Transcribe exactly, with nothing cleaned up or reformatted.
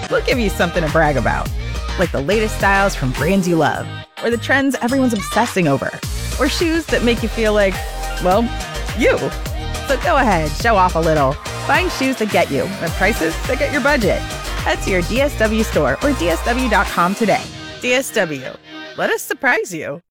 We'll give you something to brag about, like the latest styles from brands you love, or the trends everyone's obsessing over, or shoes that make you feel like, well, you. So go ahead, show off a little. Find shoes that get you at prices that get your budget. Head to your D S W store or D S W dot com today. D S W, let us surprise you.